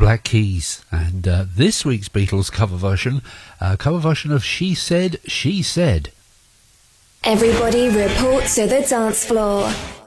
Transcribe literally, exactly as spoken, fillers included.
Black Keys, and uh, this week's Beatles cover version, uh, cover version of She Said, She Said. Everybody report to the dance floor.